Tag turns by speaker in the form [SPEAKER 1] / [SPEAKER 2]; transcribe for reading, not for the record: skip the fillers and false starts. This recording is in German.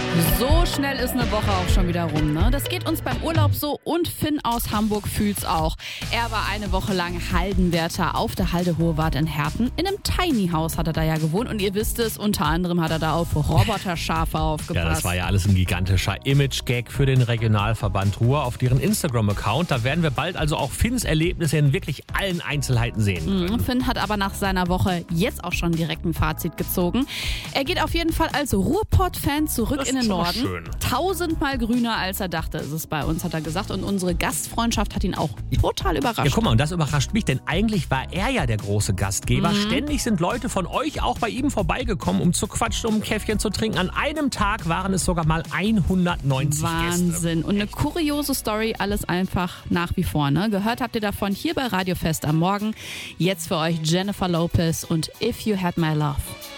[SPEAKER 1] So schnell ist eine Woche auch schon wieder rum, ne? Das geht uns beim Urlaub so und Finn aus Hamburg fühlt's auch. Er war eine Woche lang Haldenwärter auf der Halde Hohe Wart in Herten. In einem Tiny House hat er da ja gewohnt und ihr wisst es, unter anderem hat er da auf Roboterschafe aufgepasst.
[SPEAKER 2] Ja, das war ja alles ein gigantischer Image-Gag für den Regionalverband Ruhr auf deren Instagram-Account. Da werden wir bald also auch Finns Erlebnisse in wirklich allen Einzelheiten sehen können.
[SPEAKER 1] Finn hat aber nach seiner Woche jetzt auch schon direkt ein Fazit gezogen. Er geht auf jeden Fall als Ruhrpott-Fan zurück in den Norden.
[SPEAKER 2] Schön.
[SPEAKER 1] 1000-mal grüner als er dachte, ist es bei uns, hat er gesagt. Und unsere Gastfreundschaft hat ihn auch total überrascht.
[SPEAKER 2] Ja, guck mal, und das überrascht mich, denn eigentlich war er ja der große Gastgeber. Ständig sind Leute von euch auch bei ihm vorbeigekommen, um zu quatschen, um ein Käffchen zu trinken. An einem Tag waren es sogar mal 190
[SPEAKER 1] Wahnsinn.
[SPEAKER 2] Gäste.
[SPEAKER 1] Und eine kuriose Story, alles einfach nach wie vor. Ne? Gehört habt ihr davon hier bei Radio Fest am Morgen. Jetzt für euch Jennifer Lopez und If You Had My Love.